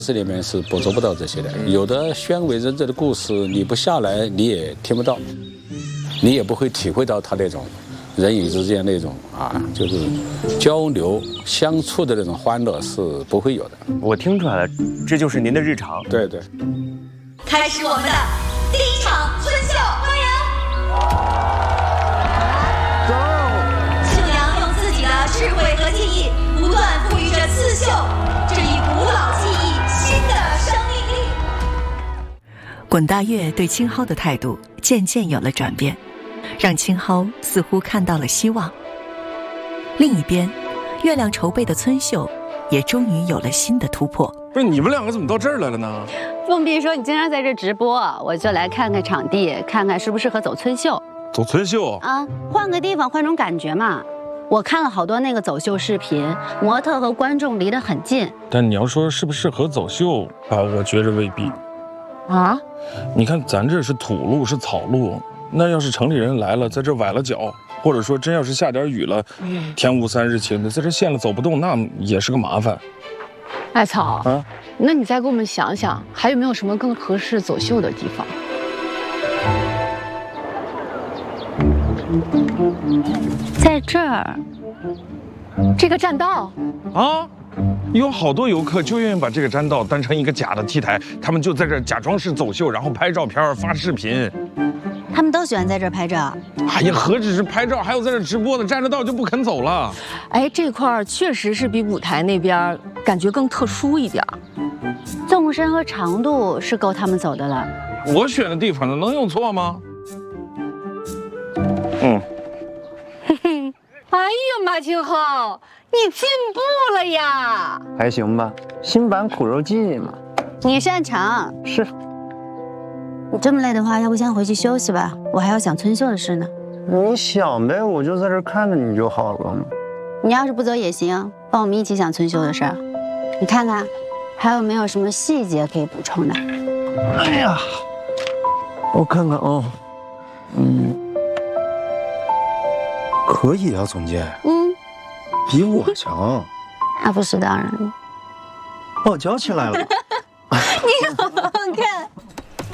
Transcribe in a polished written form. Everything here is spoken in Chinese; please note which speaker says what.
Speaker 1: 这里面是捕捉不到这些的，有的鲜为人知的故事，你不下来你也听不到，你也不会体会到他那种人与之间那种就是交流相处的那种欢乐是不会有的。
Speaker 2: 我听出来了，这就是您的日常。
Speaker 1: 对对。
Speaker 3: 开始我们的第一场春秀，欢迎！走！庆阳用自己的智慧和技艺，不断赋予着刺绣这一古老技艺新的生命力。
Speaker 4: 滚大月对青蒿的态度渐渐有了转变，让青蒿似乎看到了希望。另一边，月亮筹备的村秀也终于有了新的突破。
Speaker 5: 不是你们两个怎么到这儿来了呢？
Speaker 6: 凤碧说你经常在这直播，我就来看看场地，看看适不适合走村秀。
Speaker 5: 走村秀
Speaker 6: 啊，换个地方，换种感觉嘛。我看了好多那个走秀视频，模特和观众离得很近。
Speaker 5: 但你要说适不适合走秀我觉着未必。
Speaker 6: 啊？
Speaker 5: 你看咱这是土路，是草路，那要是城里人来了，在这崴了脚，或者说真要是下点雨了，天无三日晴的，在这陷了走不动，那也是个麻烦。
Speaker 7: 艾草啊，那你再给我们想想，还有没有什么更合适走秀的地方？
Speaker 6: 在这儿，
Speaker 7: 这个栈道
Speaker 5: 啊，有好多游客就愿意把这个栈道当成一个假的 T 台，他们就在这假装是走秀，然后拍照片发视频。
Speaker 6: 他们都喜欢在这儿拍照。
Speaker 5: 哎呀，何止是拍照，还有在这直播的，站着道就不肯走了。
Speaker 7: 哎，这块儿确实是比舞台那边感觉更特殊一点。
Speaker 6: 纵深和长度是够他们走的了。
Speaker 5: 我选的地方能有错吗？
Speaker 7: 嘿嘿，哎呀，马青蒿，你进步了呀！
Speaker 2: 还行吧，新版苦肉计嘛。
Speaker 6: 你擅长
Speaker 2: 是。
Speaker 6: 你这么累的话，要不先回去休息吧，我还要想村秀的事呢。
Speaker 2: 你想呗，我就在这看着你就好了嘛。
Speaker 6: 你要是不走也行，帮我们一起想村秀的事儿。你看看，还有没有什么细节可以补充的？
Speaker 2: 哎呀，我看看啊，
Speaker 8: 可以啊，总监。比我强。
Speaker 6: 那不是当然了。
Speaker 2: 我叫起来了。
Speaker 6: 你好好看。